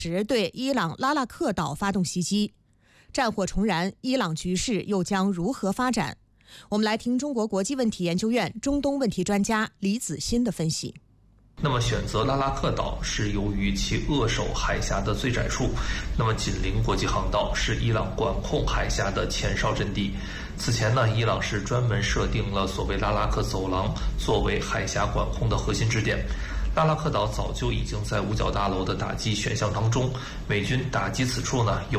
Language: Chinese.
时对伊朗拉腊克岛发动袭击。战火重燃，伊朗局势又将如何发展？我们来听中国国际问题研究院中东问题专家李子欣的分析。 那么选择拉拉克岛是由于其扼守海峡的最窄处，那么紧邻国际航道，是伊朗管控海峡的前哨阵地。此前呢，伊朗是专门设定了所谓拉拉克走廊作为海峡管控的核心支点。拉拉克岛早就已经在五角大楼的打击选项当中，美军打击此处呢有